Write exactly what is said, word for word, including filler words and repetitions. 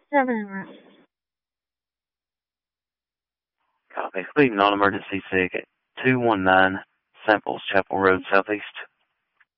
seven. Copy. Leading on emergency sig at two one nine Samples, Chapel Road, Southeast.